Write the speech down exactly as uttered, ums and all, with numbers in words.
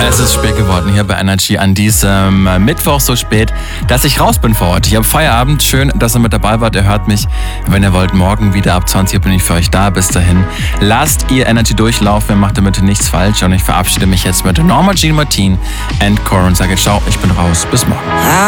Es ist spät geworden hier bei Energy an diesem Mittwoch, so spät, dass ich raus bin für heute. Ich habe Feierabend. Schön, dass ihr mit dabei wart. Ihr hört mich, wenn ihr wollt, morgen wieder ab zwanzig Uhr bin ich für euch da. Bis dahin, lasst ihr Energy durchlaufen. Ihr macht damit nichts falsch. Und ich verabschiede mich jetzt mit Norma Jean Martin and Core und sage ciao, ich bin raus. Bis morgen.